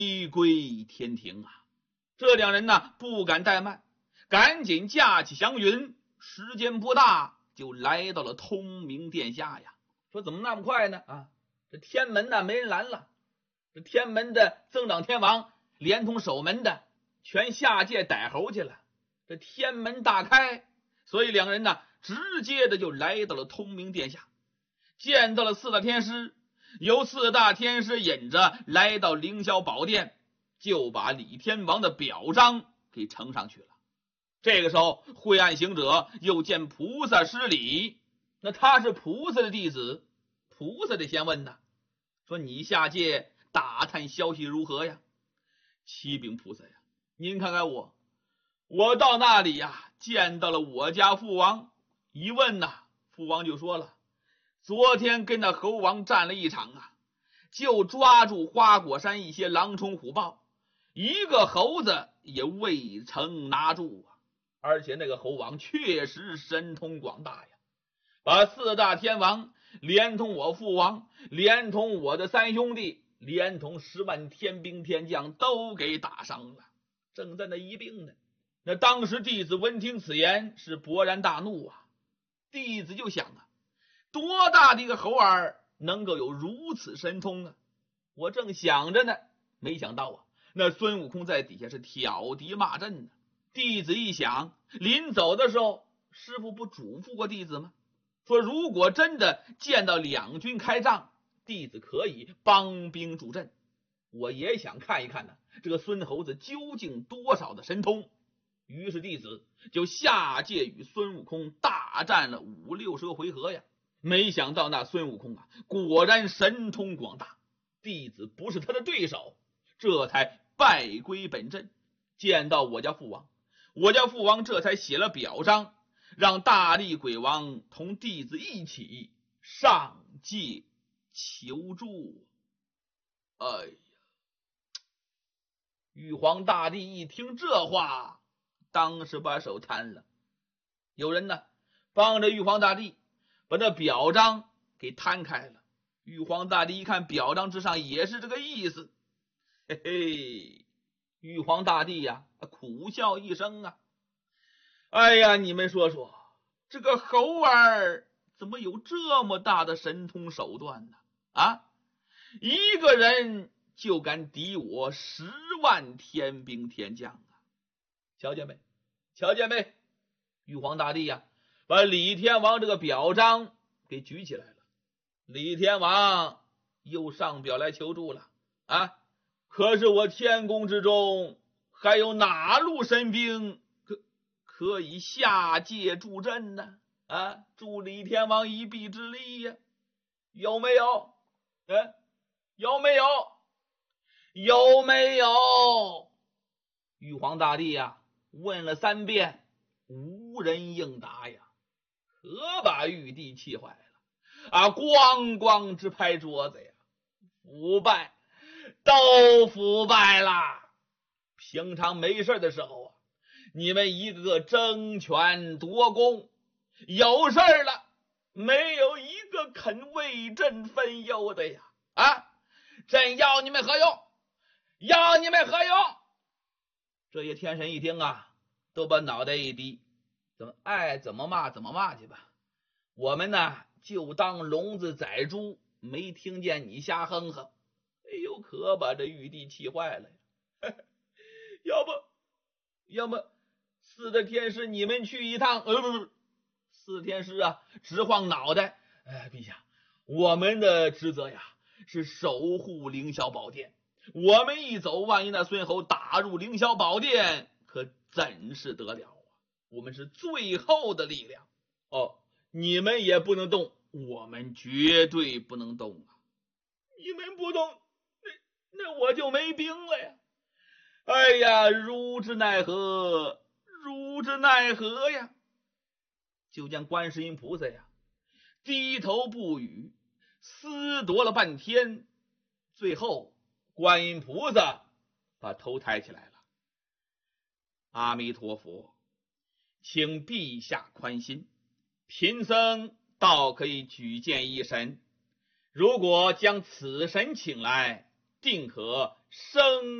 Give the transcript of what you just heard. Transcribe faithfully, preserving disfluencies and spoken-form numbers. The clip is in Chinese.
归天庭啊！这两人呢不敢怠慢，赶紧架起祥云，时间不大就来到了通明殿下呀。说怎么那么快呢？啊，这天门呢没人拦了，这天门的增长天王连同守门的全下界逮猴去了。这天门大开，所以两人呢直接的就来到了通明殿下，见到了四大天师。由四大天师引着来到凌霄宝殿，就把李天王的表彰给呈上去了。这个时候晦暗行者又见菩萨施礼，那他是菩萨的弟子，菩萨得先问呐，说你下界打探消息如何呀？启禀菩萨呀，您看看我我到那里呀见到了我家父王，一问呐，父王就说了，昨天跟那猴王战了一场啊，就抓住花果山一些狼虫虎豹，一个猴子也未曾拿住啊！而且那个猴王确实神通广大呀，把四大天王连同我父王，连同我的三兄弟，连同十万天兵天将都给打伤了，正在那一病呢。那当时弟子闻听此言是勃然大怒啊！弟子就想啊，多大的一个猴儿能够有如此神通啊？我正想着呢，没想到啊，那孙悟空在底下是挑敌骂阵呢。弟子一想，临走的时候师父不嘱咐过弟子吗？说如果真的见到两军开仗，弟子可以帮兵助阵。我也想看一看呢，这个孙猴子究竟多少的神通。于是弟子就下界与孙悟空大战了五六十个回合呀。没想到那孙悟空啊，果然神通广大，弟子不是他的对手，这才败归本阵。见到我家父王，我家父王这才写了表彰，让大力鬼王同弟子一起上界求助。哎呀，玉皇大帝一听这话，当时把手摊了。有人呢帮着玉皇大帝把这表彰给摊开了。玉皇大帝一看表彰之上也是这个意思，嘿嘿，玉皇大帝呀、啊、苦笑一声啊，哎呀，你们说说，这个猴儿怎么有这么大的神通手段呢？啊，一个人就敢敌我十万天兵天将啊！瞧见没？瞧见没？玉皇大帝呀、啊，把李天王这个表彰给举起来了。李天王又上表来求助了啊！可是我天宫之中还有哪路神兵可可以下界助阵呢？啊，助李天王一臂之力呀、啊？有没有？嗯，有没有？有没有？玉皇大帝呀、啊，问了三遍，无人应答呀，可把玉帝气坏了。啊！咣咣直拍桌子呀！腐败，都腐败啦！平常没事的时候啊，你们一个个争权夺功，有事了，没有一个肯为朕分忧的呀！啊！朕要你们何用？要你们何用？这些天神一听啊，都把脑袋一低，怎么爱怎么骂怎么骂去吧。我们呢就当聋子宰猪，没听见你瞎哼哼。哎呦，可把这玉帝气坏了呀！要不要不四大天师你们去一趟？呃不不，四天师啊直晃脑袋。哎，陛下，我们的职责呀是守护凌霄宝殿，我们一走，万一那孙猴打入凌霄宝殿，可怎是得了啊？我们是最后的力量哦。你们也不能动，我们绝对不能动啊！你们不动，那那我就没兵了呀！哎呀，如之奈何，如之奈何呀！就见观世音菩萨呀，低头不语，思夺了半天，最后观音菩萨把头抬起来了。阿弥陀佛，请陛下宽心。贫僧倒可以举荐一神，如果将此神请来，定可生